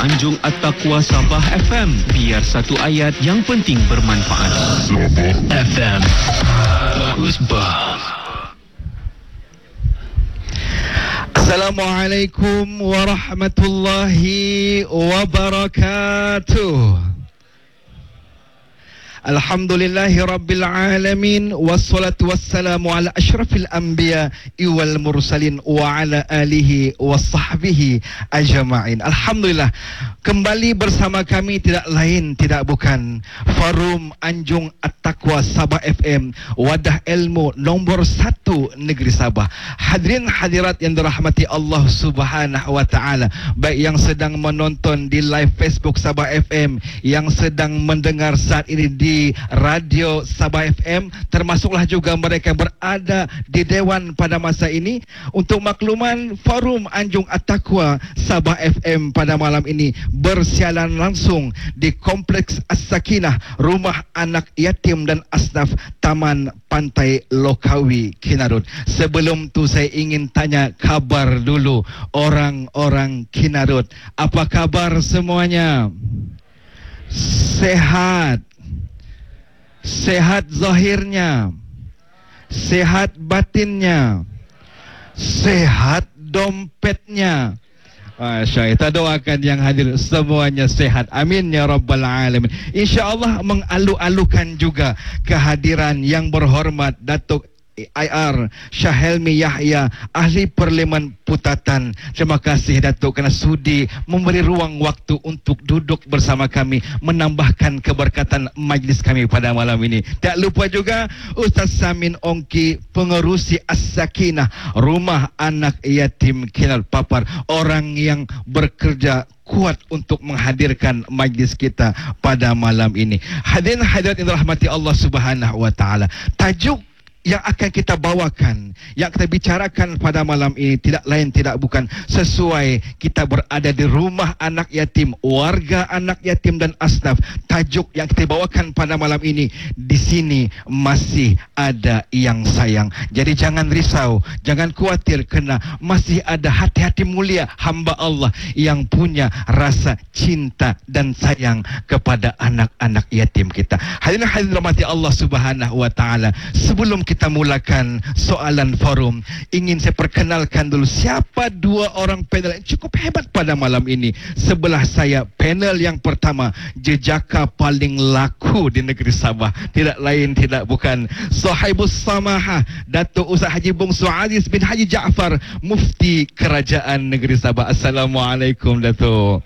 Anjung At-Taqwa Sabah FM. Biar satu ayat yang penting bermanfaat. Sabah FM. Usbah. Assalamualaikum warahmatullahi wabarakatuh. Alhamdulillahi Rabbil Alamin. Wassalatu wassalamu ala ashrafil anbiya wal mursalin wa ala alihi wa sahbihi ajma'in. Alhamdulillah, kembali bersama kami tidak lain tidak bukan Forum Anjung At-Taqwa Sabah FM, wadah ilmu nombor 1 negeri Sabah. Hadirin hadirat yang dirahmati Allah Subhanahu wa taala, baik yang sedang menonton di live Facebook Sabah FM, yang sedang mendengar saat ini di radio Sabah FM, termasuklah juga mereka yang berada di Dewan pada masa ini. Untuk makluman, Forum Anjung At-Taqwa Sabah FM pada malam ini bersiaran langsung di Kompleks As-Sakinah, Rumah Anak Yatim dan Asnaf, Taman Pantai Lokawi, Kinarut. Sebelum tu saya ingin tanya kabar dulu orang-orang Kinarut. Apa kabar semuanya? Sehat? Sehat zahirnya, sehat batinnya, sehat dompetnya. Masya, kita doakan yang hadir semuanya sehat. Amin ya rabbal alamin. InsyaAllah mengalu-alukan juga kehadiran yang berhormat Datuk IR Syahelmi Yahya, Ahli Parlimen Putatan. Terima kasih Datuk kerana sudi memberi ruang waktu untuk duduk bersama kami, menambahkan keberkatan majlis kami pada malam ini. Tak lupa juga Ustaz Samin Ongki, pengerusi As-Sakinah, Rumah Anak Yatim Kinal Papar, orang yang bekerja kuat untuk menghadirkan majlis kita pada malam ini. Hadirin hadirat yang dirahmati Allah Subhanahu wa taala, tajuk yang akan kita bawakan, yang kita bicarakan pada malam ini tidak lain tidak bukan, sesuai kita berada di rumah anak yatim, warga anak yatim dan asnaf. Tajuk yang kita bawakan pada malam ini, di sini masih ada yang sayang. Jadi jangan risau, jangan khawatir, kerana masih ada hati-hati mulia hamba Allah yang punya rasa cinta dan sayang kepada anak-anak yatim kita. Hadirin hadirin rahmati Allah Subhanahu wa taala, sebelum kita mulakan soalan forum, ingin saya perkenalkan dulu siapa dua orang panel yang cukup hebat pada malam ini. Sebelah saya, panel yang pertama, jejaka paling laku di negeri Sabah, tidak lain tidak bukan Sahibus Samahah, Datuk Ustaz Haji Bungsu Aziz bin Haji Jaafar, Mufti Kerajaan Negeri Sabah. Assalamualaikum Datuk.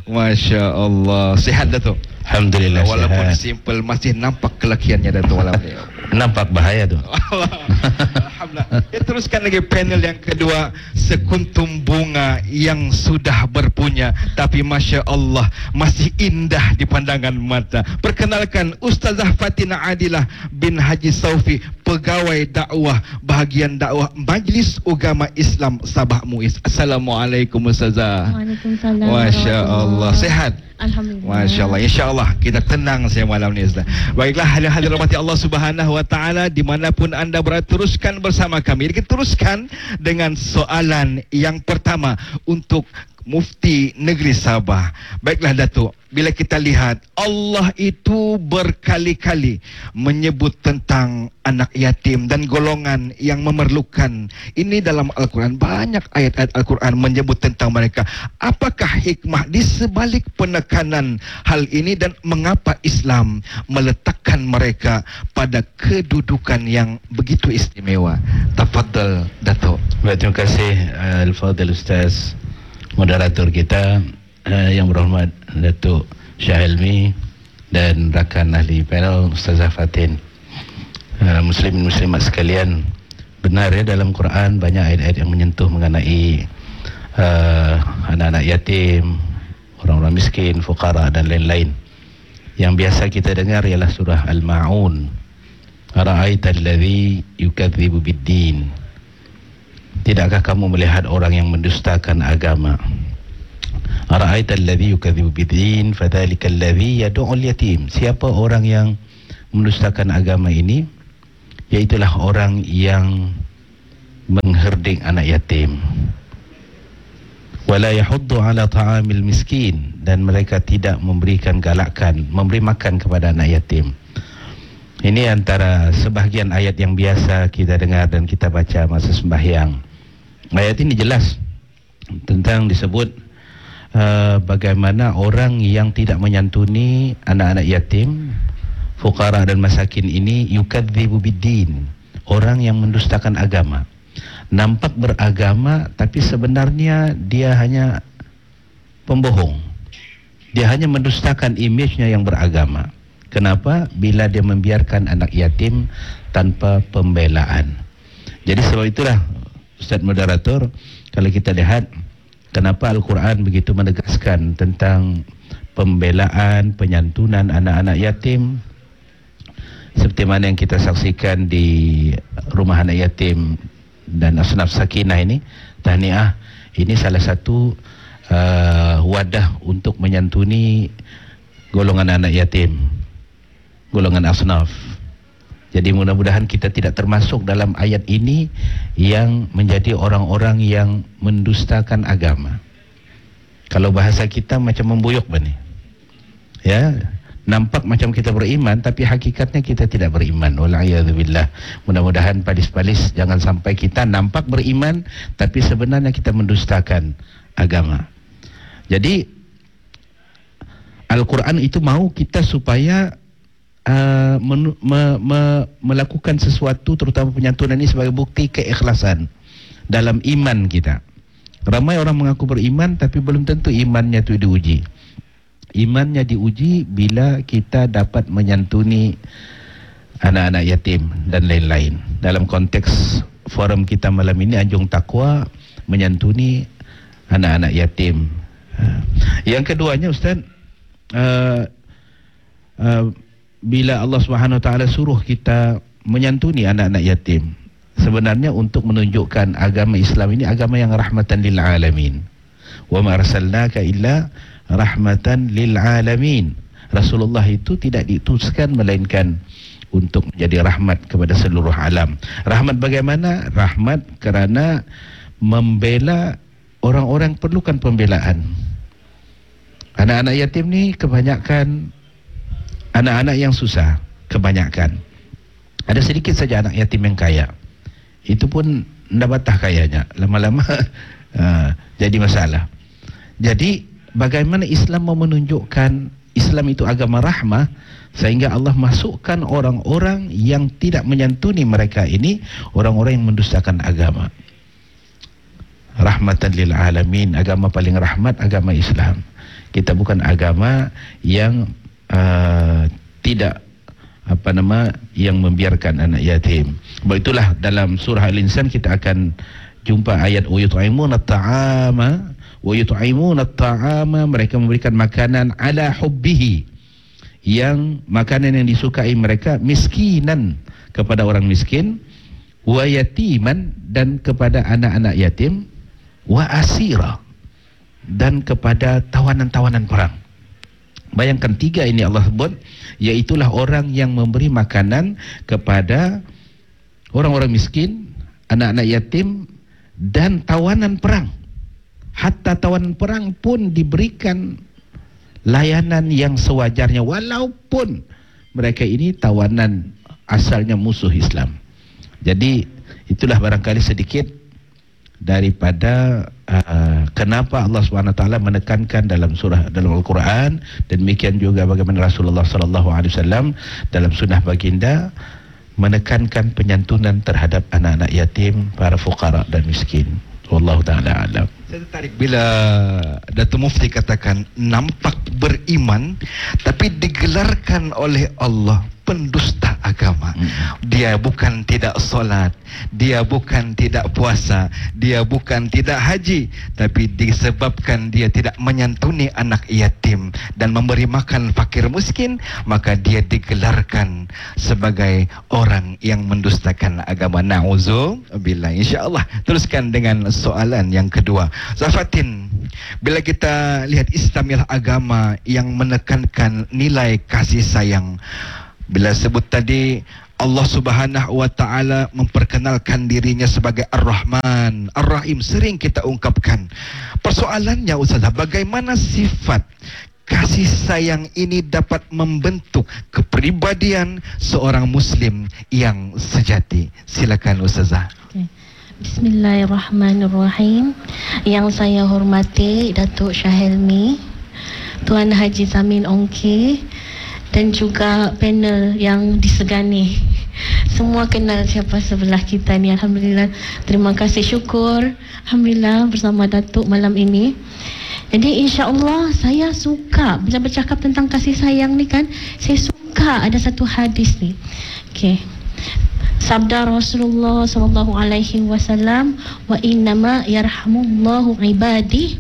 Masya Allah. Sihat Datuk? Alhamdulillah. Walaupun sihat. simple, masih nampak kelakiannya Datuk malam ni. Nampak bahaya tu. Alhamdulillah. Teruskan lagi panel yang kedua, sekuntum bunga yang sudah berpunya tapi Masya Allah masih indah di pandangan mata. Perkenalkan Ustazah Fatina Adilah bin Haji Saufi, pegawai dakwah bahagian dakwah Majlis Ugama Islam Sabah MUIS. Assalamualaikum Ustazah. Waalaikumsalam. Masya Allah. Sehat? Alhamdulillah. Masya Allah. InsyaAllah kita tenang saya malam ni Ustaz. Baiklah, hadirin rahmati Allah Subhanahu wa taala, dimanapun anda berada, teruskan bersama kami. Kita teruskan dengan soalan yang pertama untuk Mufti Negeri Sabah. Baiklah Datuk, bila kita lihat Allah itu berkali-kali menyebut tentang anak yatim dan golongan yang memerlukan. Ini dalam Al-Quran, banyak ayat-ayat Al-Quran menyebut tentang mereka. Apakah hikmah di sebalik penekanan hal ini dan mengapa Islam meletakkan mereka pada kedudukan yang begitu istimewa? Tafadhal Datuk. Terima kasih Al-Fadhil Ustaz moderator kita, yang berhormat Datuk Syahelmi dan rakan ahli panel Ustazah Fatin. Muslimin muslimat sekalian, benar ya, dalam Quran banyak ayat-ayat yang menyentuh mengenai anak-anak yatim, orang-orang miskin, fuqara dan lain-lain. Yang biasa kita dengar ialah surah Al-Ma'un. Ara'aital ladzi yukadzibu bid-din. Tidakkah kamu melihat orang yang mendustakan agama? Ara'aital ladzi yukadzibu bid-din fadzalikal ladzi yad'ul yatim. Siapa orang yang mendustakan agama ini? Iaitulah orang yang mengherdik anak yatim. wala yahuddu ala ta'amil miskin, dan mereka tidak memberikan galakan memberi makan kepada anak yatim. Ini antara sebahagian ayat yang biasa kita dengar dan kita baca masa sembahyang. Ayat ini jelas tentang disebut bagaimana orang yang tidak menyantuni anak-anak yatim, fuqara dan masakin ini yukadzibu biddin, orang yang mendustakan agama. Nampak beragama tapi sebenarnya dia hanya pembohong. Dia hanya mendustakan image-nya yang beragama. Kenapa? Bila dia membiarkan anak yatim tanpa pembelaan. Jadi sebab itulah Ustaz Moderator, kalau kita lihat kenapa Al-Quran begitu menegaskan tentang pembelaan, penyantunan anak-anak yatim, seperti mana yang kita saksikan di rumah anak yatim dan Asnaf Sakinah ini, tahniah, ini salah satu wadah untuk menyantuni golongan anak yatim, golongan asnaf. Jadi mudah-mudahan kita tidak termasuk dalam ayat ini yang menjadi orang-orang yang mendustakan agama. Kalau bahasa kita macam membuyuk bani. Ya, nampak macam kita beriman tapi hakikatnya kita tidak beriman. Wal'iyadzubillah. Mudah-mudahan palis-palis jangan sampai kita nampak beriman tapi sebenarnya kita mendustakan agama. Jadi Al-Quran itu mau kita supaya melakukan sesuatu, terutama penyantunan ini sebagai bukti keikhlasan dalam iman kita. Ramai orang mengaku beriman tapi belum tentu imannya itu diuji. Imannya diuji bila kita dapat menyantuni anak-anak yatim dan lain-lain. Dalam konteks forum kita malam ini, Anjung Takwa menyantuni anak-anak yatim. Yang keduanya Ustaz, bila Allah Subhanahu Wa Taala suruh kita menyantuni anak-anak yatim, sebenarnya untuk menunjukkan agama Islam ini agama yang rahmatan lil alamin. Wa ma arsalnaka illa rahmatan lil alamin. Rasulullah itu tidak diutuskan melainkan untuk menjadi rahmat kepada seluruh alam. Rahmat bagaimana? Rahmat kerana membela orang-orang perlukan pembelaan. Anak-anak yatim ni kebanyakan anak-anak yang susah, kebanyakan. Ada sedikit saja anak yatim yang kaya. Itu pun tidak batah kayanya. Lama-lama jadi masalah. Jadi bagaimana Islam mau menunjukkan Islam itu agama rahmah, sehingga Allah masukkan orang-orang yang tidak menyantuni mereka ini, orang-orang yang mendustakan agama. Rahmatan lil alamin, agama paling rahmat, agama Islam. Kita bukan agama yang tidak yang membiarkan anak yatim. Sebab itulah dalam surah Al-Insan kita akan jumpa ayat wa yut'imuna at-ta'ama, mereka memberikan makanan ala hubbihi, yang makanan yang disukai mereka, miskinan kepada orang miskin, wa yatiman dan kepada anak-anak yatim, wa asira dan kepada tawanan-tawanan perang. Bayangkan tiga ini Allah sebut, iaitulah orang yang memberi makanan kepada orang-orang miskin, anak-anak yatim dan tawanan perang. Hatta tawanan perang pun diberikan layanan yang sewajarnya, walaupun mereka ini tawanan asalnya musuh Islam. Jadi itulah barangkali sedikit daripada kenapa Allah SWT menekankan dalam Al-Quran, dan demikian juga bagaimana Rasulullah SAW dalam sunnah baginda menekankan penyantunan terhadap anak-anak yatim, para fuqara dan miskin. Wallahu ta'ala alam. Saya tertarik bila Datuk Mufti katakan nampak beriman tapi digelarkan oleh Allah pendusta agama. Dia bukan tidak solat, dia bukan tidak puasa, dia bukan tidak haji, tapi disebabkan dia tidak menyantuni anak yatim dan memberi makan fakir miskin, maka dia digelarkan sebagai orang yang mendustakan agama. Na'udzubillah. InsyaAllah teruskan dengan soalan yang kedua. Zafatin, bila kita lihat Islamilah agama yang menekankan nilai kasih sayang, bila sebut tadi Allah Subhanahu wa taala memperkenalkan dirinya sebagai Ar-Rahman, Ar-Rahim, sering kita ungkapkan. Persoalannya Ustazah, bagaimana sifat kasih sayang ini dapat membentuk kepribadian seorang muslim yang sejati? Silakan Ustazah. Bismillahirrahmanirrahim. Yang saya hormati Datuk Syahelmi, Tuan Haji Zamin Ongki, dan juga panel yang disegani. Semua kenal siapa sebelah kita ni. Alhamdulillah. Terima kasih, syukur. Alhamdulillah bersama Datuk malam ini. Jadi insya-Allah saya suka bila bercakap tentang kasih sayang ni kan, saya suka ada satu hadis ni. Okey. Sabda Rasulullah sallallahu alaihi wasallam, wa innama yarhamullahu ibadi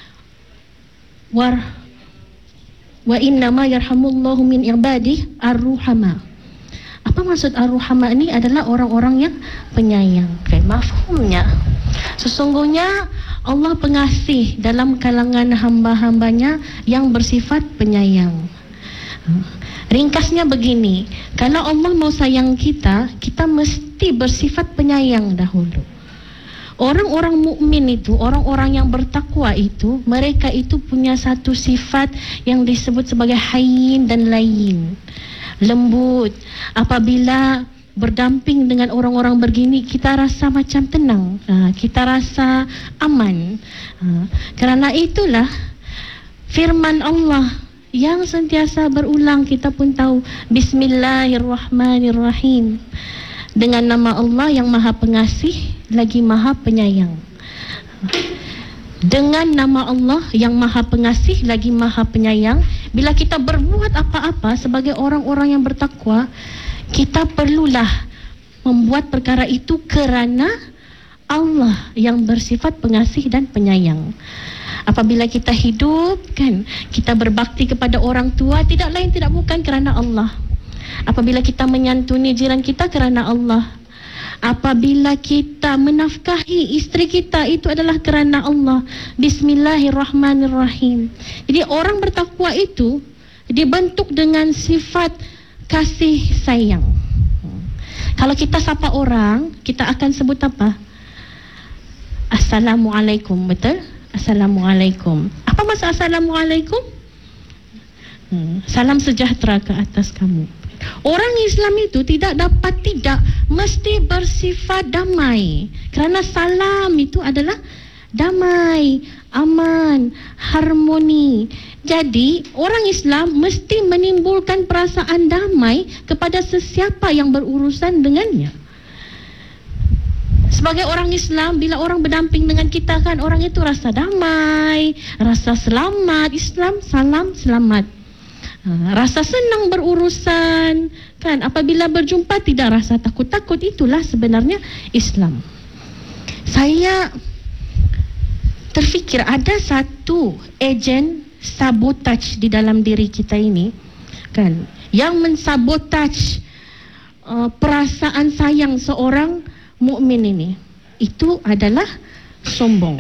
wa innama yarhamullahu min ibadi ar-ruhama. Apa maksud ar-ruhama ni? Adalah orang-orang yang penyayang. Okay, mafhumnya, sesungguhnya Allah pengasih dalam kalangan hamba-hambanya yang bersifat penyayang. Ringkasnya begini, kalau Allah mau sayang kita, kita mesti bersifat penyayang dahulu. Orang-orang mukmin itu, orang-orang yang bertakwa itu, mereka itu punya satu sifat yang disebut sebagai hayyin dan layyin, lembut. Apabila berdamping dengan orang-orang begini, kita rasa macam tenang, kita rasa aman. Kerana itulah firman Allah yang sentiasa berulang, kita pun tahu, Bismillahirrahmanirrahim. Dengan nama Allah yang Maha Pengasih lagi Maha Penyayang. Dengan nama Allah yang Maha Pengasih lagi Maha Penyayang, bila kita berbuat apa-apa sebagai orang-orang yang bertakwa, kita perlulah membuat perkara itu kerana Allah yang bersifat pengasih dan penyayang. Apabila kita hidup kan, kita berbakti kepada orang tua, tidak lain tidak bukan kerana Allah. Apabila kita menyantuni jiran kita, kerana Allah. Apabila kita menafkahi isteri kita, itu adalah kerana Allah. Bismillahirrahmanirrahim. Jadi orang bertakwa itu dibentuk dengan sifat kasih sayang. Kalau kita sapa orang, kita akan sebut apa? Assalamualaikum, betul? Assalamualaikum. Apa maksud Assalamualaikum? Salam sejahtera ke atas kamu. Orang Islam itu tidak mesti bersifat damai, kerana salam itu adalah damai, aman, harmoni. Jadi orang Islam mesti menimbulkan perasaan damai kepada sesiapa yang berurusan dengannya. Sebagai orang Islam, bila orang berdamping dengan kita kan, orang itu rasa damai, rasa selamat. Islam salam selamat, rasa senang berurusan kan. Apabila berjumpa tidak rasa takut-takut. Itulah sebenarnya Islam. Saya terfikir ada satu ejen sabotaj di dalam diri kita ini kan, yang mensabotaj perasaan sayang seorang mukmin ini. Itu adalah sombong.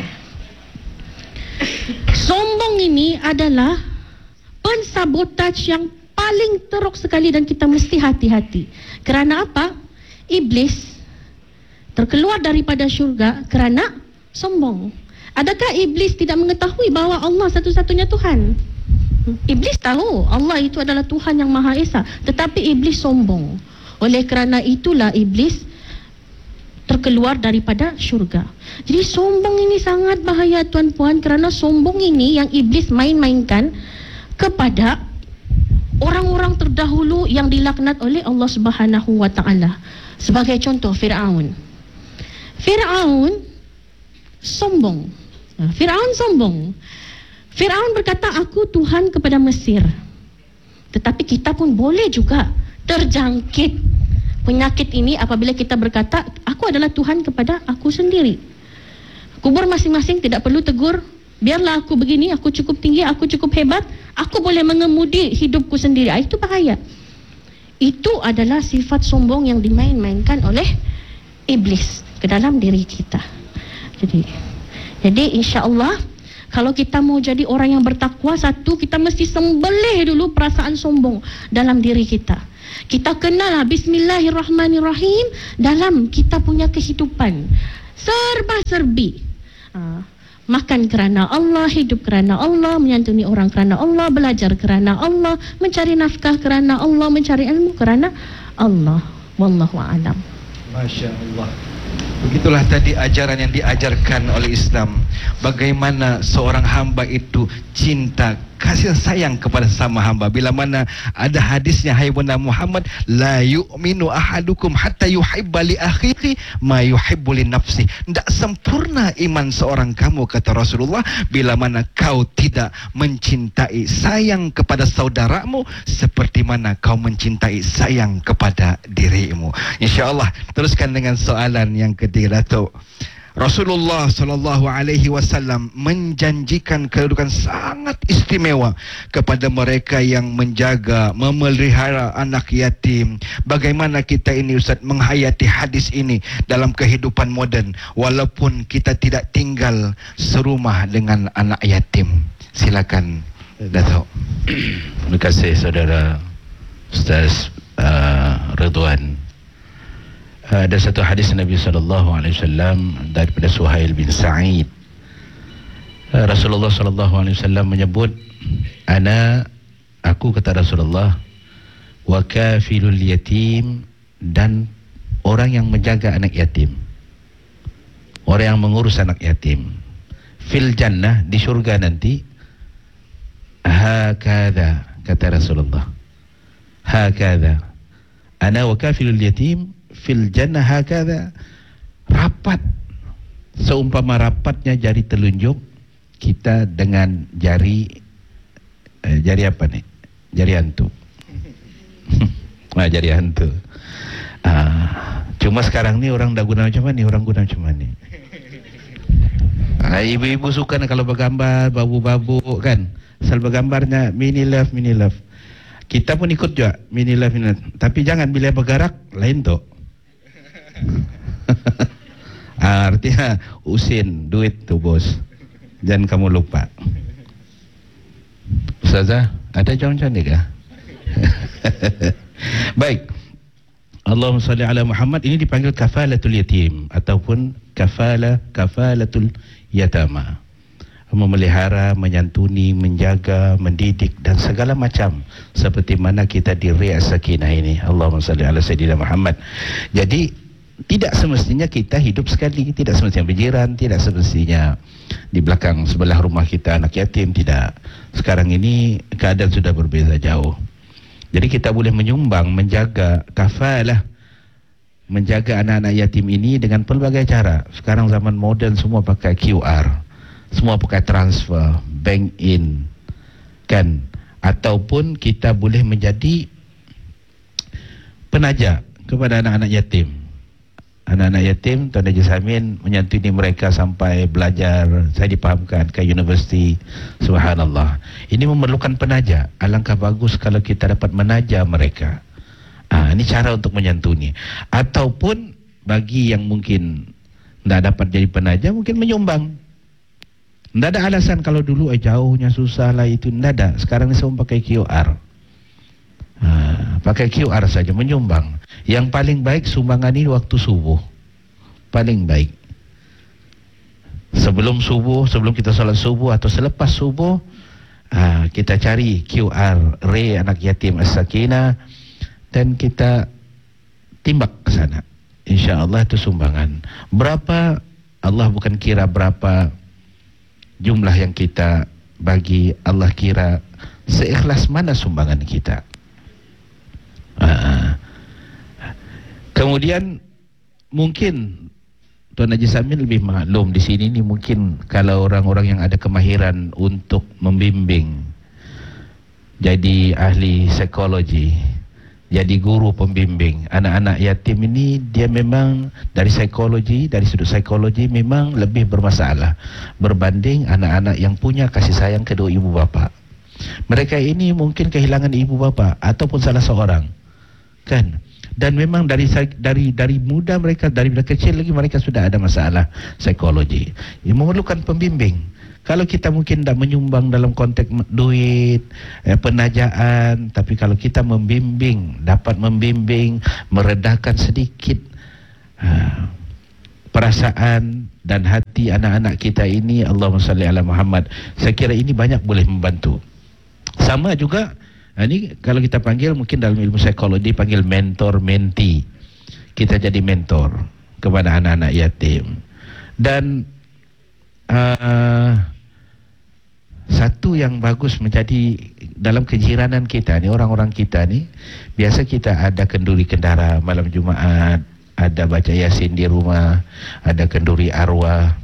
Sombong ini adalah pensabotaj yang paling teruk sekali, dan kita mesti hati-hati. Kerana apa? Iblis terkeluar daripada syurga kerana sombong. Adakah iblis tidak mengetahui bahawa Allah satu-satunya Tuhan? Iblis tahu Allah itu adalah Tuhan yang Maha Esa, tetapi iblis sombong. Oleh kerana itulah iblis terkeluar daripada syurga. Jadi sombong ini sangat bahaya tuan-puan, kerana sombong ini yang iblis main-mainkan kepada orang-orang terdahulu yang dilaknat oleh Allah Subhanahu wa taala. Sebagai contoh, Firaun. Firaun sombong. Firaun berkata, aku Tuhan kepada Mesir. Tetapi kita pun boleh juga terjangkit penyakit ini apabila kita berkata, aku adalah Tuhan kepada aku sendiri. Kubur masing-masing, tidak perlu tegur. Biarlah aku begini, aku cukup tinggi, aku cukup hebat, aku boleh mengemudi hidupku sendiri. Itu bahaya. Itu adalah sifat sombong yang dimain-mainkan oleh iblis ke dalam diri kita. Jadi insya-Allah, kalau kita mau jadi orang yang bertakwa, satu, kita mesti sembelih dulu perasaan sombong dalam diri kita. Kita kenal Bismillahirrahmanirrahim dalam kita punya kehidupan. Serba-serbi. Makan kerana Allah, hidup kerana Allah, menyantuni orang kerana Allah, belajar kerana Allah, mencari nafkah kerana Allah, mencari ilmu kerana Allah. Wallahu a'lam. Masya Allah. Begitulah tadi ajaran yang diajarkan oleh Islam. Bagaimana seorang hamba itu cinta, kasih sayang kepada sama hamba. Bila mana ada hadisnya, hai bunda Muhammad, la yu'minu ahadukum hatta yuhibba li akhihi ma yuhibbu li nafsi. Tidak sempurna iman seorang kamu, kata Rasulullah, bila mana kau tidak mencintai, sayang kepada saudaramu seperti mana kau mencintai, sayang kepada dirimu. InsyaAllah teruskan dengan soalan yang ketiga, Datuk. Rasulullah sallallahu alaihi wasallam menjanjikan kedudukan sangat istimewa kepada mereka yang menjaga, memelihara anak yatim. Bagaimana kita ini, Ustaz, menghayati hadis ini dalam kehidupan moden walaupun kita tidak tinggal serumah dengan anak yatim? Silakan, Datuk. Terima kasih saudara Ustaz Ridwan. Ada satu hadis Nabi SAW daripada Suhail bin Sa'id. Rasulullah SAW menyebut, aku kata Rasulullah, wa kafilul yatim, dan orang yang menjaga anak yatim, orang yang mengurus anak yatim, fil jannah, di syurga nanti, hakadha, kata Rasulullah, hakadha ana wa kafilul yatim fil jannah hakadha, rapat seumpama rapatnya jari telunjuk kita dengan jari apa ni? Jari hantu. Jari hantu. Cuma sekarang ni orang dah guna macam mana? Orang guna macam mana? Ibu-ibu suka kalau bergambar babu-babu kan. Asal bergambarnya mini love, mini love. Kita pun ikut juga mini love, mini love. Tapi jangan bila bergerak lain tu. Artinya usin duit tu bos, jangan kamu lupa. Ustazah, ada jawapan ni kah? Baik. Allahumma salli ala Muhammad. Ini dipanggil kafalatul yatim ataupun kafalatul yatama. Memelihara, menyantuni, menjaga, mendidik dan segala macam seperti mana kita di Riyadh Sakinah ini. Allahumma salli ala Sayyidina Muhammad. Jadi tidak semestinya kita hidup sekali, tidak semestinya berjiran, tidak semestinya di belakang sebelah rumah kita anak yatim, tidak. Sekarang ini keadaan sudah berbeza jauh. Jadi kita boleh menyumbang, menjaga, kafalah, menjaga anak-anak yatim ini dengan pelbagai cara. Sekarang zaman moden semua pakai QR, semua pakai transfer, bank in, kan? Ataupun kita boleh menjadi penaja kepada anak-anak yatim. Anak-anak yatim, Tuan Haji Samin menyantuni mereka sampai belajar, saya dipahamkan ke universiti. Subhanallah. Ini memerlukan penaja. Alangkah bagus kalau kita dapat menaja mereka. Ini cara untuk menyantuni. Ataupun bagi yang mungkin tidak dapat jadi penaja, mungkin menyumbang. Tidak ada alasan kalau dulu jauhnya susah lah itu. Tidak ada. Sekarang ini semua pakai QR. Pakai QR saja menyumbang. Yang paling baik sumbangan ini waktu subuh. Paling baik. Sebelum subuh, sebelum kita salat subuh atau selepas subuh, kita cari QR Re Anak Yatim As-Sakinah dan kita timbak ke sana. InsyaAllah itu sumbangan. Berapa? Allah bukan kira berapa jumlah yang kita bagi, Allah kira seikhlas mana sumbangan kita. Kemudian mungkin Tuan Haji Samin lebih maklum di sini ni, mungkin kalau orang-orang yang ada kemahiran untuk membimbing, jadi ahli psikologi, jadi guru pembimbing anak-anak yatim ini, dia memang dari psikologi, dari sudut psikologi memang lebih bermasalah berbanding anak-anak yang punya kasih sayang kedua ibu bapa. Mereka ini mungkin kehilangan ibu bapa ataupun salah seorang, kan? Dan memang dari muda mereka, dari kecil lagi mereka sudah ada masalah psikologi. Memerlukan pembimbing. Kalau kita mungkin tak menyumbang dalam konteks duit, penajaan, tapi kalau kita membimbing, dapat membimbing, meredahkan sedikit perasaan dan hati anak-anak kita ini, Allahumma salli ala Muhammad, saya kira ini banyak boleh membantu. Sama juga, ini kalau kita panggil mungkin dalam ilmu psikologi panggil mentor mentee. Kita jadi mentor kepada anak-anak yatim. Dan satu yang bagus menjadi dalam kejiranan kita ni, orang-orang kita ni, biasa kita ada kenduri kendara malam Jumaat, ada baca Yasin di rumah, ada kenduri arwah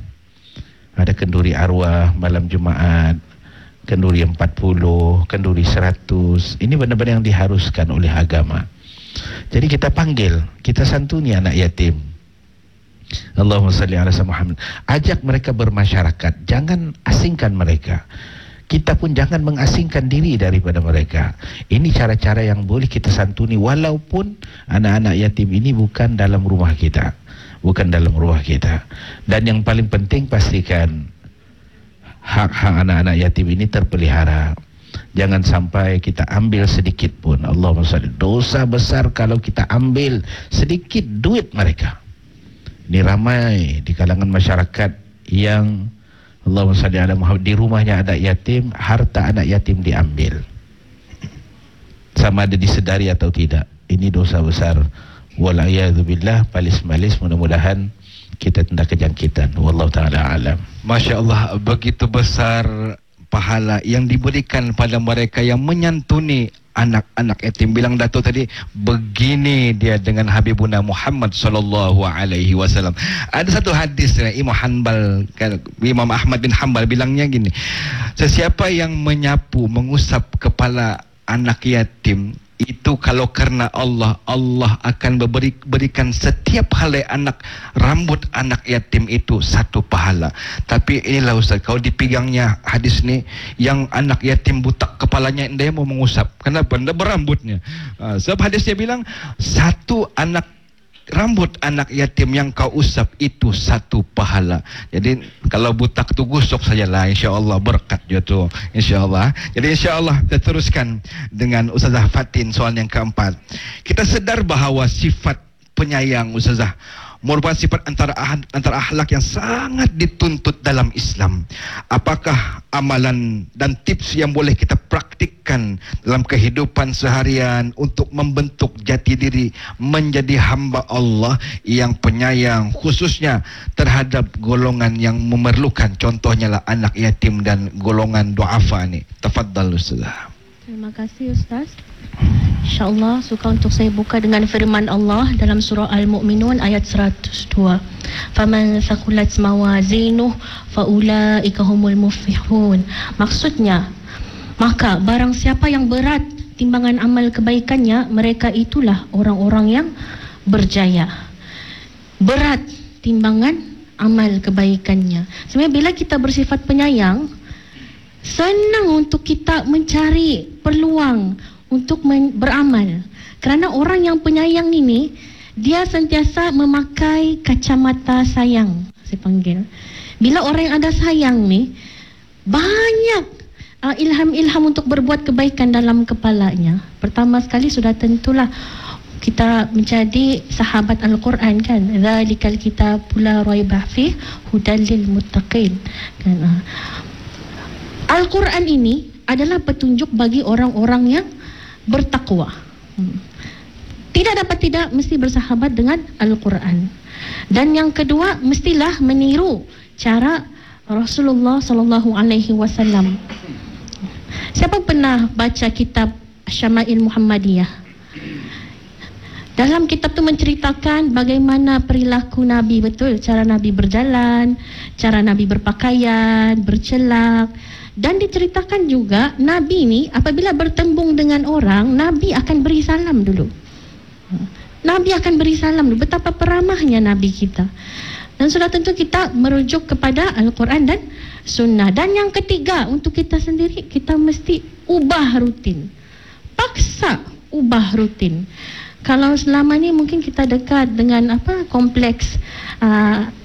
malam Jumaat, kenduri 40, kenduri 100. Ini benar-benar yang diharuskan oleh agama. Jadi kita panggil, kita santuni anak yatim. Allahumma salli ala Muhammad. Ajak mereka bermasyarakat, jangan asingkan mereka. Kita pun jangan mengasingkan diri daripada mereka. Ini cara-cara yang boleh kita santuni, walaupun anak-anak yatim ini bukan dalam rumah kita. Dan yang paling penting, pastikan hak-hak anak-anak yatim ini terpelihara. Jangan sampai kita ambil sedikit pun. Allahumma salli. Dosa besar kalau kita ambil sedikit duit mereka. Ini ramai di kalangan masyarakat yang Allahumma salli ala Muhammad, di rumahnya ada yatim, harta anak yatim diambil. Sama ada disedari atau tidak. Ini dosa besar. Wal'iyadzubillah, palis-malis, mudah-mudahan kita tindak kejangkitan. Wallahu ta'ala alam. Masya Allah, begitu besar pahala yang diberikan pada mereka yang menyantuni anak-anak yatim. Bilang Dato' tadi, begini dia dengan Habibuna Muhammad sallallahu alaihi wasallam. Ada satu hadis Imam Ahmad bin Hanbal bilangnya gini, sesiapa yang menyapu, mengusap kepala anak yatim, itu kalau karena Allah, Allah akan berikan setiap helai rambut anak yatim itu satu pahala. Tapi inilah Ustaz, kalau dipegangnya hadis ni, yang anak yatim butak kepalanya, dia mau mengusap. Kenapa? Dia berambutnya. Sebab hadisnya bilang, satu rambut anak yatim yang kau usap itu satu pahala. Jadi kalau butak tu gosok sajalah, insya-Allah berkat je tu, insya-Allah. Jadi insya-Allah kita teruskan dengan Ustazah Fatin soalan yang keempat. Kita sedar bahawa sifat penyayang Ustazah merupakan sifat antara akhlak yang sangat dituntut dalam Islam. Apakah amalan dan tips yang boleh kita praktikkan dalam kehidupan seharian untuk membentuk jati diri menjadi hamba Allah yang penyayang, khususnya terhadap golongan yang memerlukan, contohnya lah anak yatim dan golongan du'afa ni. Tafadhal Ustazah. Terima kasih Ustaz. InsyaAllah suka untuk saya buka dengan firman Allah dalam surah Al-Mu'minun ayat 102. Faman thaqulat mawazinuh faulaika humul muflihun. Maksudnya, maka barang siapa yang berat timbangan amal kebaikannya, mereka itulah orang-orang yang berjaya. Berat timbangan amal kebaikannya. Sebenarnya bila kita bersifat penyayang, senang untuk kita mencari peluang untuk beramal. Kerana orang yang penyayang ini, dia sentiasa memakai kacamata sayang, saya panggil. Bila orang yang ada sayang ni, banyak ilham-ilham untuk berbuat kebaikan dalam kepalanya. Pertama sekali sudah tentulah kita menjadi sahabat Al-Quran kan. Dzalikal kitabul la raiba fihi hudal lil muttaqin. Kan? Al-Quran ini adalah petunjuk bagi orang-orang yang bertakwa. Tidak dapat tidak mesti bersahabat dengan Al-Quran. Dan yang kedua, mestilah meniru cara Rasulullah sallallahu alaihi wasallam. Siapa pernah baca kitab Syama'il Muhammadiyah? Dalam kitab tu menceritakan bagaimana perilaku Nabi, betul, cara Nabi berjalan, cara Nabi berpakaian, bercelak. Dan diceritakan juga Nabi ni apabila bertembung dengan orang, Nabi akan beri salam dulu. Nabi akan beri salam dulu. Betapa peramahnya Nabi kita. Dan sudah tentu kita merujuk kepada Al-Quran dan Sunnah. Dan yang ketiga, untuk kita sendiri, kita mesti ubah rutin. Paksa ubah rutin. Kalau selama ni mungkin kita dekat dengan kompleks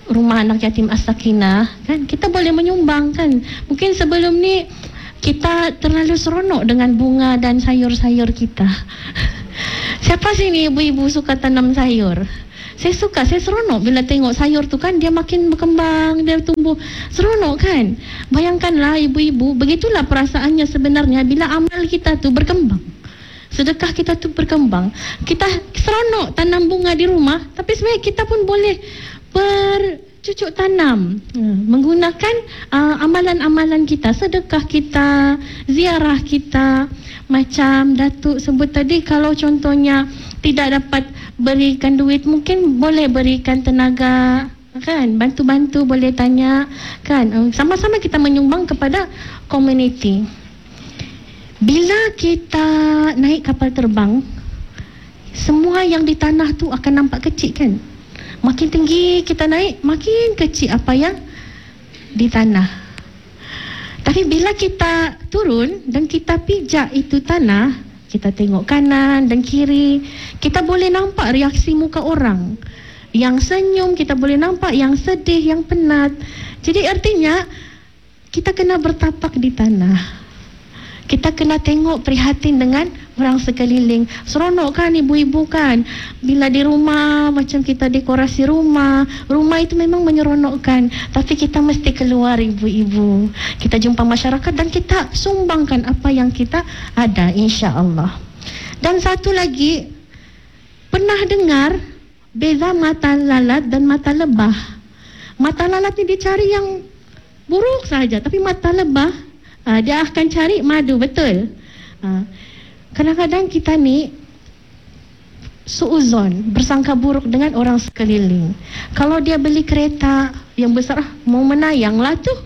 rumah anak yatim As-Sakinah kan, kita boleh menyumbang kan. Mungkin sebelum ni kita terlalu seronok dengan bunga dan sayur-sayur kita. Siapa sini ibu-ibu suka tanam sayur? Saya suka, saya seronok bila tengok sayur tu kan, dia makin berkembang, dia tumbuh, seronok kan. Bayangkanlah ibu-ibu, begitulah perasaannya sebenarnya bila amal kita tu berkembang, sedekah kita tu berkembang. Kita seronok tanam bunga di rumah, tapi sebenarnya kita pun boleh bercucuk tanam menggunakan amalan-amalan kita, sedekah kita, ziarah kita. Macam Datuk sebut tadi, kalau contohnya tidak dapat berikan duit, mungkin boleh berikan tenaga kan, bantu-bantu, boleh tanya kan, sama-sama kita menyumbang kepada komuniti. Bila kita naik kapal terbang, semua yang di tanah tu akan nampak kecil kan. Makin tinggi kita naik, makin kecil apa yang di tanah. Tapi bila kita turun dan kita pijak itu tanah, kita tengok kanan dan kiri, kita boleh nampak reaksi muka orang. Yang senyum, kita boleh nampak yang sedih, yang penat. Jadi artinya kita kena bertapak di tanah. Kita kena tengok, prihatin dengan orang sekeliling. Seronok kan ibu-ibu kan, bila di rumah macam kita dekorasi rumah itu memang menyeronokkan. Tapi kita mesti keluar ibu-ibu, kita jumpa masyarakat dan kita sumbangkan apa yang kita ada, insya-Allah. Dan satu lagi, pernah dengar beza mata lalat dan mata lebah? Mata lalat ni dicari yang buruk saja, tapi mata lebah dia akan cari madu, betul. Kadang-kadang kita ni suuzon, bersangka buruk dengan orang sekeliling. Kalau dia beli kereta yang besar, mau menayanglah tu.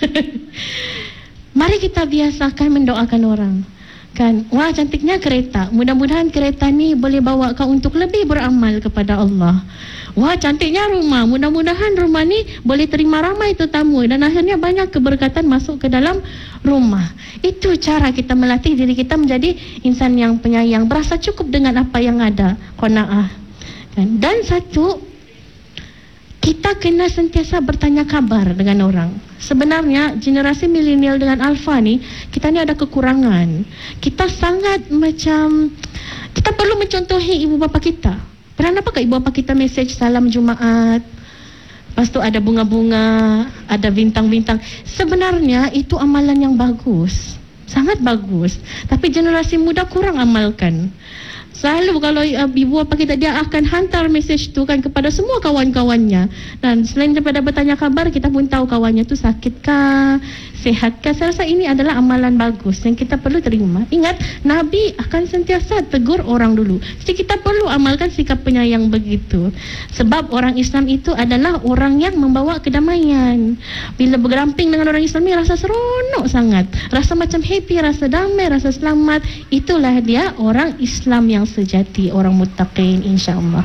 Mari kita biasakan mendoakan orang kan. Wah, cantiknya kereta, mudah-mudahan kereta ni boleh bawa kau untuk lebih beramal kepada Allah. Wah, cantiknya rumah, mudah-mudahan rumah ni boleh terima ramai tetamu dan akhirnya banyak keberkatan masuk ke dalam rumah. Itu cara kita melatih diri kita menjadi insan yang penyayang, berasa cukup dengan apa yang ada, qanaah. Dan satu, kita kena sentiasa bertanya kabar dengan orang. Sebenarnya generasi milenial dengan alfa ni, kita ni ada kekurangan. Kita sangat macam, kita perlu mencontohi ibu bapa kita. Pernah nampak ibu bapa kita mesej salam Jumaat, lepas tu ada bunga-bunga, ada bintang-bintang. Sebenarnya itu amalan yang bagus, sangat bagus. Tapi generasi muda kurang amalkan. Selalu kalau ibu bapa kita, dia akan hantar mesej tu kan kepada semua kawan-kawannya. Dan selain daripada bertanya kabar, kita pun tahu kawannya tu sakitkah, sehatkah. Saya rasa ini adalah amalan bagus yang kita perlu terima. Ingat, Nabi akan sentiasa tegur orang dulu. Jadi kita perlu amalkan sikap penyayang begitu. Sebab orang Islam itu adalah orang yang membawa kedamaian. Bila bergeramping dengan orang Islam ni, rasa seronok sangat, rasa macam happy, rasa damai, rasa selamat. Itulah dia orang Islam yang sejati, orang muttaqin, insya-Allah.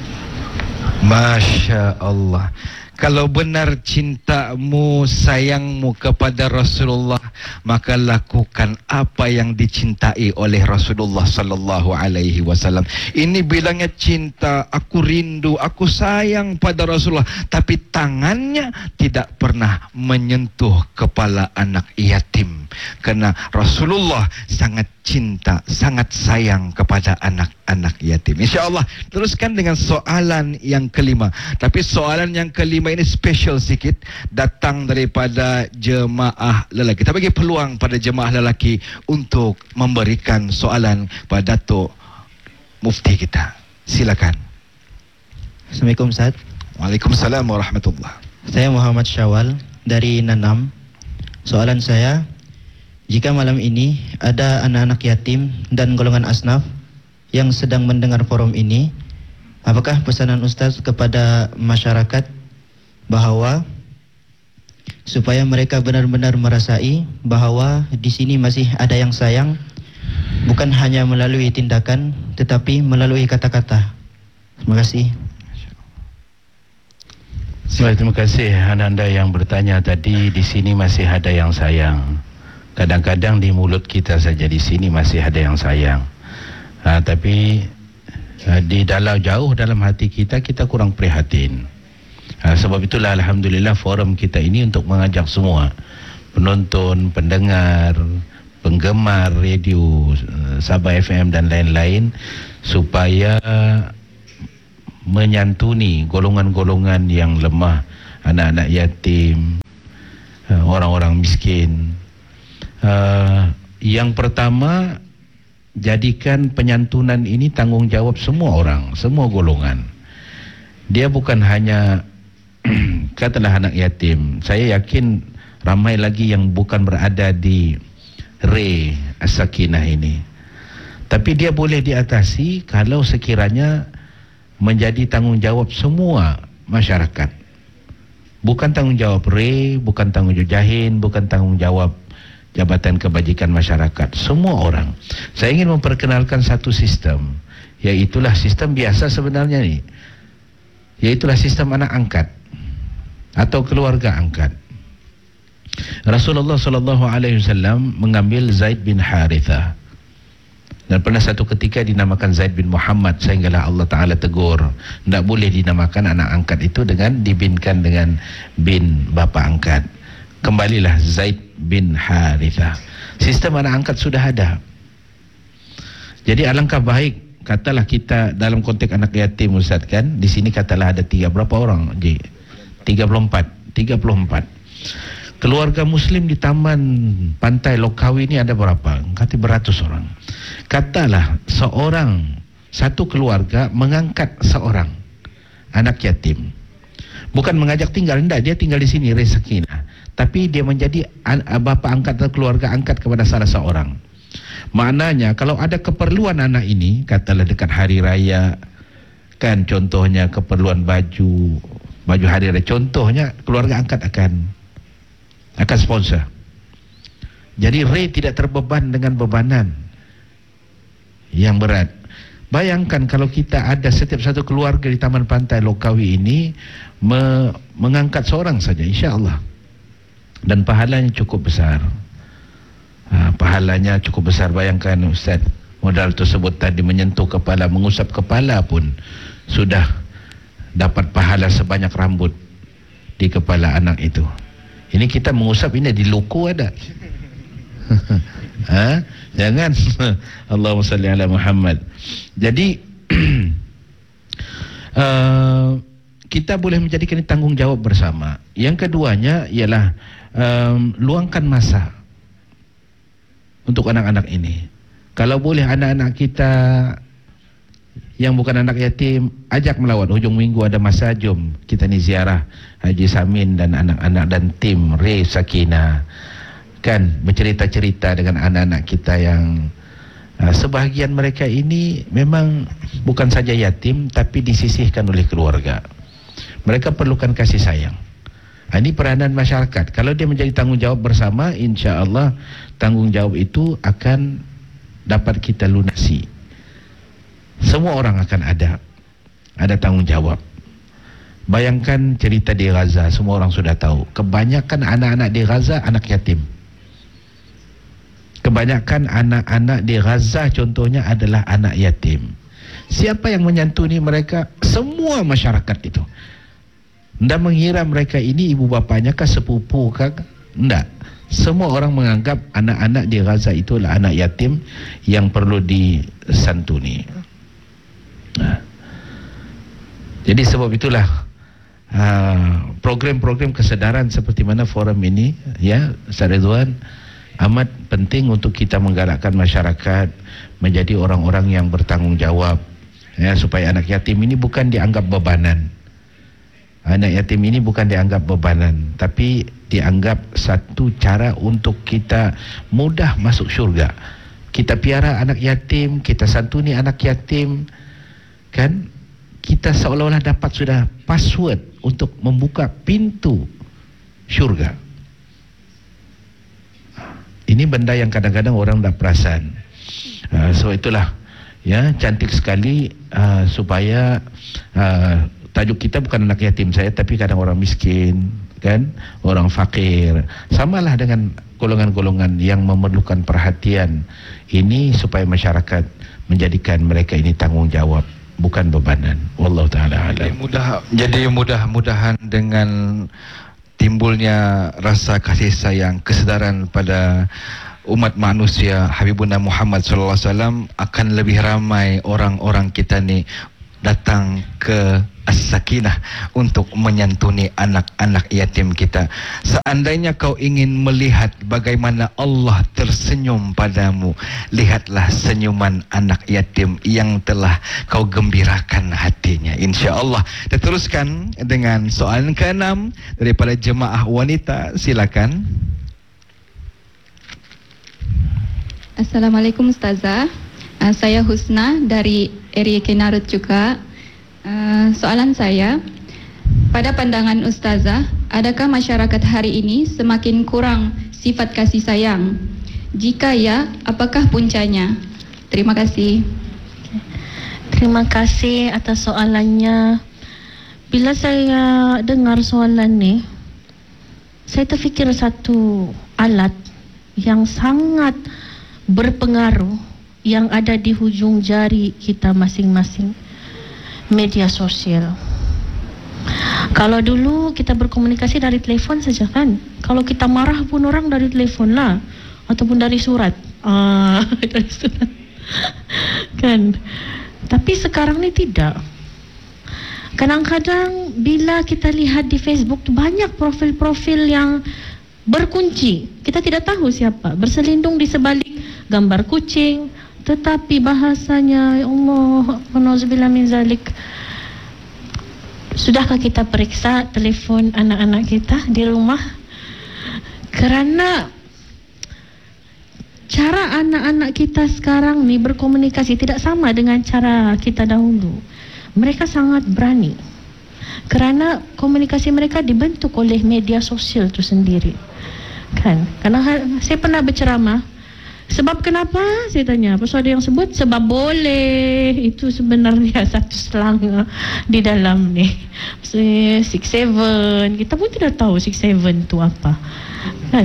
Masya Allah. Kalau benar cintamu, sayangmu kepada Rasulullah, maka lakukan apa yang dicintai oleh Rasulullah sallallahu alaihi wasallam. Ini bilangnya cinta, aku rindu, aku sayang pada Rasulullah, tapi tangannya tidak pernah menyentuh kepala anak yatim. Karena Rasulullah sangat cinta, sangat sayang kepada anak-anak yatim. InsyaAllah teruskan dengan soalan yang kelima. Tapi soalan yang kelima ini special sikit, datang daripada jemaah lelaki. Kita bagi peluang pada jemaah lelaki untuk memberikan soalan pada Datuk Mufti kita. Silakan. Assalamualaikum Ustaz. Waalaikumsalam warahmatullahi. Saya Muhammad Syawal dari Nanam. Soalan saya, jika malam ini ada anak-anak yatim dan golongan asnaf yang sedang mendengar forum ini, apakah pesanan Ustaz kepada masyarakat bahawa supaya mereka benar-benar merasai bahawa di sini masih ada yang sayang, bukan hanya melalui tindakan tetapi melalui kata-kata. Terima kasih. Terima kasih anda yang bertanya tadi. Di sini masih ada yang sayang. Kadang-kadang di mulut kita saja di sini masih ada yang sayang, tapi di dalam jauh dalam hati kita kurang prihatin. Sebab itulah alhamdulillah forum kita ini untuk mengajak semua penonton, pendengar, penggemar radio Sabah FM dan lain-lain supaya menyantuni golongan-golongan yang lemah, anak-anak yatim, orang-orang miskin. Yang pertama, jadikan penyantunan ini tanggungjawab semua orang, semua golongan. Dia bukan hanya katalah anak yatim. Saya yakin ramai lagi yang bukan berada di Re As-Sakinah ini, tapi dia boleh diatasi kalau sekiranya menjadi tanggungjawab semua masyarakat. Bukan tanggungjawab Re, bukan tanggungjawab Jahin, bukan tanggungjawab Jabatan Kebajikan Masyarakat, semua orang. Saya ingin memperkenalkan satu sistem, iaitulah sistem biasa sebenarnya ni, iaitulah sistem anak angkat atau keluarga angkat. Rasulullah SAW mengambil Zaid bin Harithah, dan pernah satu ketika dinamakan Zaid bin Muhammad, sehinggalah Allah Ta'ala tegur, tidak boleh dinamakan anak angkat itu dengan dibinkan dengan bin bapa angkat. Kembalilah Zaid bin Harithah. Sistem anak angkat sudah ada. Jadi alangkah baik, katalah kita dalam konteks anak yatim, Ustaz, kan di sini katalah ada berapa orang? 34. Keluarga Muslim di Taman Pantai Lokawi ini ada berapa? Kata beratus orang. Katalah satu keluarga mengangkat seorang anak yatim. Bukan mengajak tinggal, tidak, dia tinggal di sini Re Sakinah, tapi dia menjadi bapa angkat atau keluarga angkat kepada salah seorang. Maknanya kalau ada keperluan anak ini, katalah dekat hari raya, kan contohnya keperluan baju hari raya, contohnya keluarga angkat akan sponsor. Jadi Re tidak terbeban dengan bebanan yang berat. Bayangkan kalau kita ada setiap satu keluarga di Taman Pantai Lokawi ini mengangkat seorang saja, insya-Allah, dan pahalanya cukup besar. Pahalanya cukup besar. Bayangkan Ustaz, modal tersebut tadi menyentuh kepala, mengusap kepala pun sudah dapat pahala sebanyak rambut di kepala anak itu. Ini kita mengusap, ini di loko ada. Jangan. Allahumma salli ala Muhammad. Jadi kita boleh menjadikan ini tanggungjawab bersama. Yang keduanya ialah luangkan masa untuk anak-anak ini. Kalau boleh anak-anak kita yang bukan anak yatim, ajak melawat. Hujung minggu ada masa, jom kita ni ziarah Haji Samin dan anak-anak dan tim Re Sakinah, kan bercerita-cerita dengan anak-anak kita yang sebahagian mereka ini memang bukan saja yatim, tapi disisihkan oleh keluarga. Mereka perlukan kasih sayang. Ini peranan masyarakat. Kalau dia menjadi tanggungjawab bersama, insya-Allah tanggungjawab itu akan dapat kita lunasi. Semua orang akan ada tanggungjawab. Bayangkan cerita di Gaza, semua orang sudah tahu. Kebanyakan anak-anak di Gaza anak yatim. Kebanyakan anak-anak di Gaza contohnya adalah anak yatim. Siapa yang menyantuni mereka? Semua masyarakat itu. Tidak mengira mereka ini ibu bapanya kah, sepupu kah? Tidak. Semua orang menganggap anak-anak di Gaza itu adalah anak yatim yang perlu disantuni. Jadi sebab itulah program-program kesedaran seperti mana forum ini, ya Ustaz Ridwan, amat penting untuk kita menggerakkan masyarakat menjadi orang-orang yang bertanggungjawab, ya, supaya anak yatim ini bukan dianggap bebanan. Anak yatim ini bukan dianggap bebanan, tapi dianggap satu cara untuk kita mudah masuk syurga. Kita piara anak yatim, kita santuni anak yatim, kan kita seolah-olah dapat sudah password untuk membuka pintu syurga. Ini benda yang kadang-kadang orang tak perasan. So itulah, ya, cantik sekali supaya tajuk kita bukan anak yatim saya, tapi kadang orang miskin, kan, orang fakir. Samalah dengan golongan-golongan yang memerlukan perhatian ini, supaya masyarakat menjadikan mereka ini tanggungjawab bukan bebanan. Wallahu taala alam. Jadi mudah-mudahan dengan timbulnya rasa kasih sayang, kesedaran pada umat manusia Habibuna Muhammad sallallahu alaihi wasallam, akan lebih ramai orang-orang kita ni datang ke As-Sakinah untuk menyantuni anak-anak yatim kita. Seandainya kau ingin melihat bagaimana Allah tersenyum padamu, lihatlah senyuman anak yatim yang telah kau gembirakan hatinya. InsyaAllah. Kita teruskan dengan soalan ke-6 daripada jemaah wanita. Silakan. Assalamualaikum Ustazah. Saya Husna dari area Kenarut juga. Soalan saya, pada pandangan Ustazah, adakah masyarakat hari ini semakin kurang sifat kasih sayang? Jika ya, apakah puncanya? Terima kasih. Terima kasih atas soalannya. Bila saya dengar soalan ni, saya terfikir satu alat yang sangat berpengaruh yang ada di hujung jari kita masing-masing, media sosial. Kalau dulu kita berkomunikasi dari telepon saja kan, kalau kita marah pun orang dari telepon lah, ataupun dari surat, dari surat kan. Tapi sekarang ni tidak. Kadang-kadang bila kita lihat di Facebook tu banyak profil-profil yang berkunci, kita tidak tahu siapa, berselindung di sebalik gambar kucing, tetapi bahasanya, ya Allah, nauzubillah min zalik. Sudahkah kita periksa telefon anak-anak kita di rumah? Kerana cara anak-anak kita sekarang ni berkomunikasi tidak sama dengan cara kita dahulu. Mereka sangat berani kerana komunikasi mereka dibentuk oleh media sosial itu sendiri kan. Karena saya pernah berceramah. Sebab kenapa? Saya tanya. Pasal ada yang sebut sebab boleh. Itu sebenarnya satu selang di dalam ni. 6-7. Kita pun tidak tahu 6-7 tu apa kan.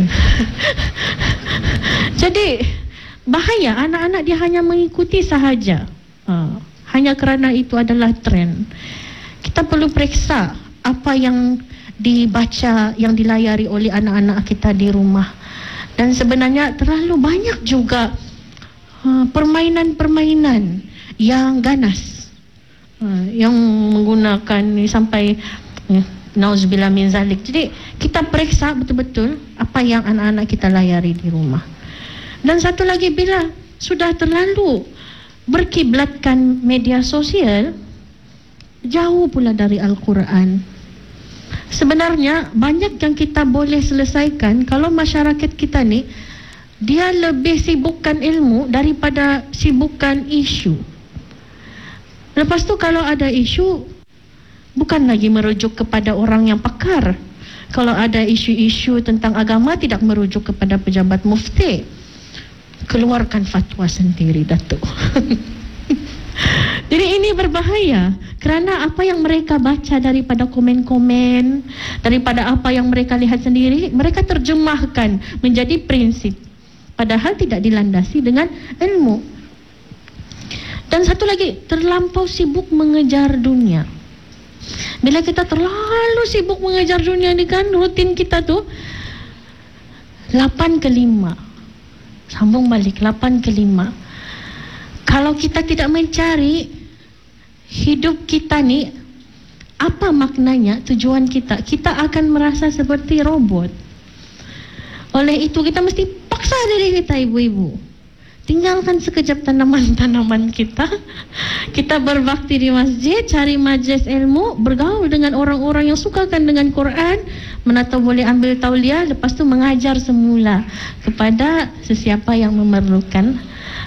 Jadi bahaya. Anak-anak dia hanya mengikuti sahaja, hanya kerana itu adalah trend. Kita perlu periksa apa yang dibaca, yang dilayari oleh anak-anak kita di rumah. Dan sebenarnya terlalu banyak juga permainan-permainan yang ganas, yang menggunakan sampai nauzubillah min zalik. Jadi kita periksa betul-betul apa yang anak-anak kita layari di rumah. Dan satu lagi, bila sudah terlalu berkiblatkan media sosial, jauh pula dari Al-Quran. Sebenarnya banyak yang kita boleh selesaikan kalau masyarakat kita ni dia lebih sibukkan ilmu daripada sibukkan isu. Lepas tu kalau ada isu, bukan lagi merujuk kepada orang yang pakar. Kalau ada isu-isu tentang agama, tidak merujuk kepada pejabat mufti. Keluarkan fatwa sendiri, Datuk. Jadi ini berbahaya kerana apa yang mereka baca daripada komen-komen, daripada apa yang mereka lihat sendiri, mereka terjemahkan menjadi prinsip, padahal tidak dilandasi dengan ilmu. Dan satu lagi, terlampau sibuk mengejar dunia. Bila kita terlalu sibuk mengejar dunia ni kan, rutin kita tu 8 ke 5. Sambung balik 8 ke 5. Kalau kita tidak mencari hidup kita ni apa maknanya, tujuan kita, kita akan merasa seperti robot. Oleh itu kita mesti paksa diri kita, ibu-ibu, tinggalkan sekejap tanaman-tanaman kita. Kita berbakti di masjid, cari majlis ilmu, bergaul dengan orang-orang yang sukakan dengan Quran, mana tahu boleh ambil tauliah, lepas tu mengajar semula kepada sesiapa yang memerlukan.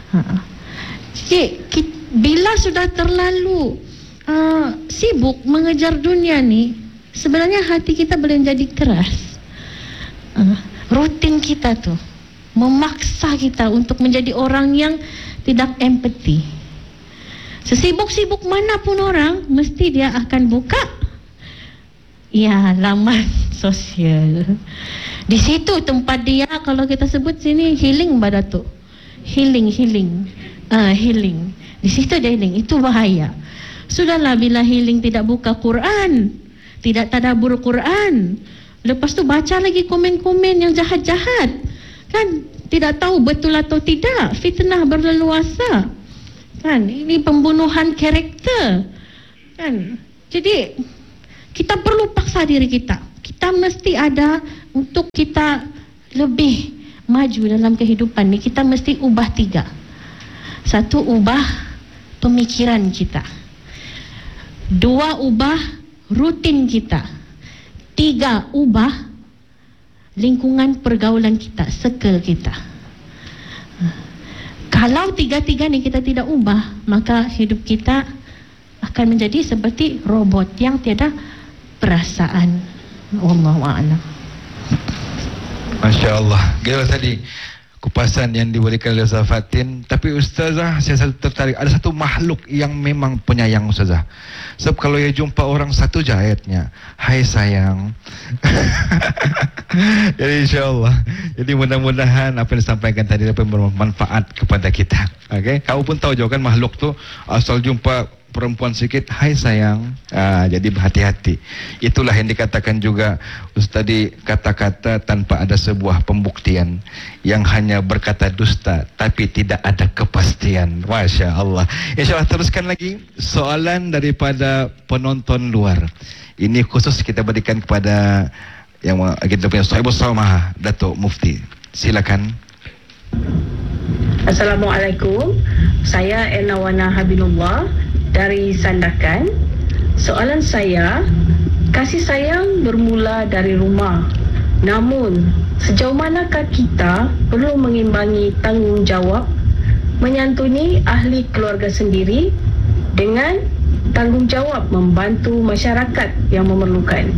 Jadi bila sudah terlalu sibuk mengejar dunia ni, sebenarnya hati kita boleh jadi keras. Rutin kita tu memaksa kita untuk menjadi orang yang tidak empati. Sesibuk-sibuk manapun orang, mesti dia akan buka laman sosial. Di situ tempat dia, kalau kita sebut sini healing, Datuk. Healing. Healing. Di situ dia healing. Itu bahaya. Sudahlah bila healing tidak buka Quran, tidak tadabbur Quran, lepas tu baca lagi komen-komen yang jahat-jahat, kan? Tidak tahu betul atau tidak, fitnah berleluasa, kan? Ini pembunuhan karakter, kan? Jadi kita perlu paksa diri kita. Kita mesti ada untuk kita lebih maju dalam kehidupan ni. Kita mesti ubah 3. 1, ubah pemikiran kita. 2, ubah rutin kita. 3, ubah lingkungan pergaulan kita, circle kita. Kalau 3 ni kita tidak ubah, maka hidup kita akan menjadi seperti robot yang tiada perasaan. Wallahu a'lam. Masya Allah. Gila tadi kupasan yang diberikan oleh Ustazah Fatin. Tapi Ustazah, saya satu tertarik. Ada satu makhluk yang memang penyayang Ustazah. Sebab kalau ia jumpa orang satu je ayatnya, hai sayang. Jadi insyaAllah. Jadi mudah-mudahan apa yang disampaikan tadi dapat bermanfaat kepada kita. Okay? Kau pun tahu juga kan makhluk tu asal jumpa perempuan sikit, hai sayang. Jadi berhati-hati. Itulah yang dikatakan juga Ustaz tadi, kata-kata tanpa ada sebuah pembuktian, yang hanya berkata dusta tapi tidak ada kepastian. Masya Allah. InsyaAllah teruskan lagi soalan daripada penonton luar. Ini khusus kita berikan kepada yang kita punya Sahibus Samah, Datuk Mufti. Silakan. Assalamualaikum. Saya Elnawana Habibullah dari Sandakan. Soalan saya, kasih sayang bermula dari rumah. Namun, sejauh manakah kita perlu mengimbangi tanggungjawab menyantuni ahli keluarga sendiri dengan tanggungjawab membantu masyarakat yang memerlukan?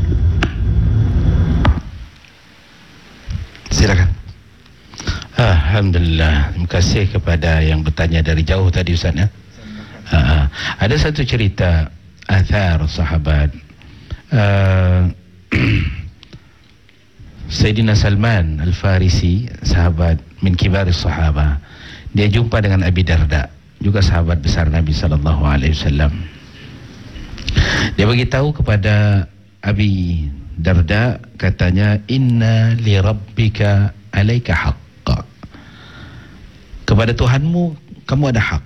Silakan. Alhamdulillah. Terima kasih kepada yang bertanya dari jauh tadi Ustaz ya. Ada satu cerita athar sahabat. Sayyidina Salman Al-Farisi, sahabat min kibaris sahabah. Dia jumpa dengan Abi Darda, juga sahabat besar Nabi SAW. Dia beritahu kepada Abi Darda, katanya, inna li rabbika alaika haqqa. Kepada Tuhanmu kamu ada hak.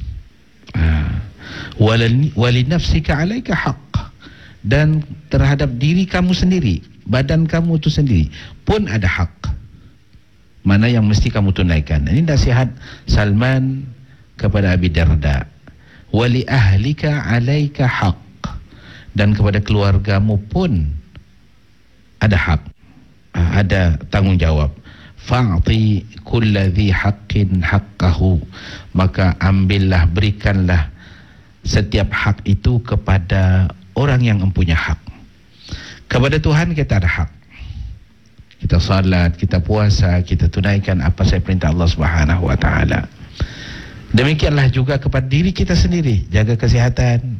Wali nafsika alaika haqq. Dan terhadap diri kamu sendiri, badan kamu itu sendiri pun ada hak, mana yang mesti kamu tunaikan. Ini nasihat Salman kepada Abi Darda. Wali ahlika alaika haqq. Dan kepada keluargamu pun ada hak, ada tanggungjawab. Fa'ti kulladhi haqqin haqqahu. Maka ambillah, berikanlah setiap hak itu kepada orang yang mempunyai hak. Kepada Tuhan kita ada hak. Kita salat, kita puasa, kita tunaikan apa sahaja perintah Allah Subhanahu wa taala. Demikianlah juga kepada diri kita sendiri, jaga kesihatan.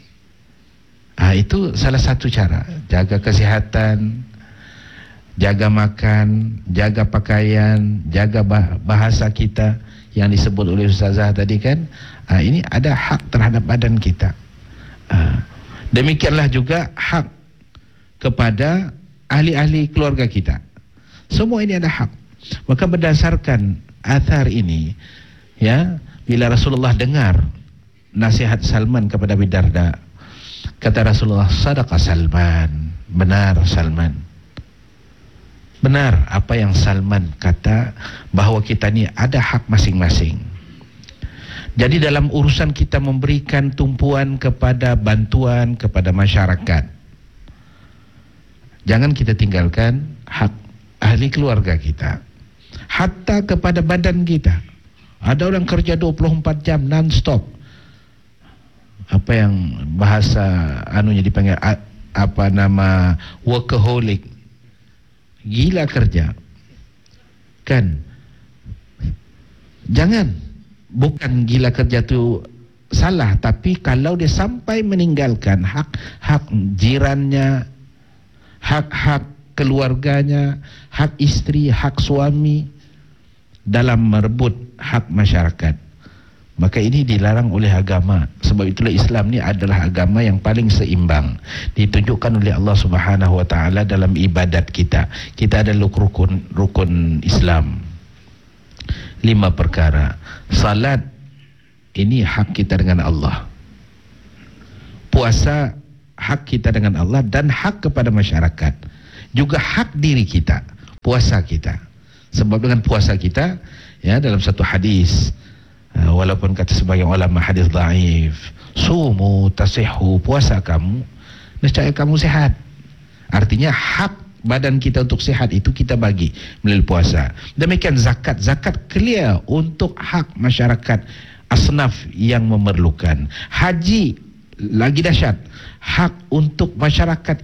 Itu salah satu cara, jaga kesihatan, jaga makan, jaga pakaian, jaga bahasa kita yang disebut oleh Ustazah tadi kan. Ini ada hak terhadap badan kita. Demikianlah juga hak kepada ahli-ahli keluarga kita. Semua ini ada hak. Maka berdasarkan athar ini, ya, bila Rasulullah dengar nasihat Salman kepada Abi Darda, kata Rasulullah, sadaqa Salman, benar Salman. Benar apa yang Salman kata, bahawa kita ni ada hak masing-masing. Jadi dalam urusan kita memberikan tumpuan kepada bantuan kepada masyarakat, jangan kita tinggalkan hak ahli keluarga kita. Hatta kepada badan kita. Ada orang kerja 24 jam non-stop. Apa yang bahasa anunya dipanggil apa nama, workaholic. Gila kerja. Kan? Jangan. Bukan gila kerja tu salah, tapi kalau dia sampai meninggalkan hak-hak jirannya, hak-hak keluarganya, hak istri, hak suami dalam merebut hak masyarakat, Maka ini dilarang oleh agama. Sebab itulah Islam ni adalah agama yang paling seimbang. Ditunjukkan oleh Allah Subhanahu wa taala dalam ibadat kita. Kita ada rukun Islam. 5 perkara. Salat ini hak kita dengan Allah. Puasa hak kita dengan Allah dan hak kepada masyarakat. Juga hak diri kita, puasa kita. Sebab dengan puasa kita, ya, dalam satu hadis, walaupun kata sebagian ulama hadis dhaif, sumu tasihhu, puasa kamu nescaya kamu sehat. Artinya hak badan kita untuk sehat itu kita bagi melalui puasa. Demikian zakat clear untuk hak masyarakat asnaf yang memerlukan. Haji lagi dahsyat, hak untuk masyarakat